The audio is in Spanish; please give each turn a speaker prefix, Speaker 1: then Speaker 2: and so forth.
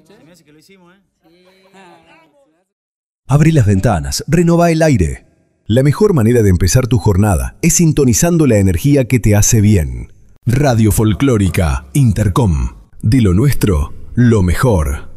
Speaker 1: Se me hace que lo hicimos,
Speaker 2: Abre las ventanas, renová el aire. La mejor manera de empezar tu jornada es sintonizando la energía que te hace bien. Radio Folclórica Intercom. De lo nuestro, lo mejor.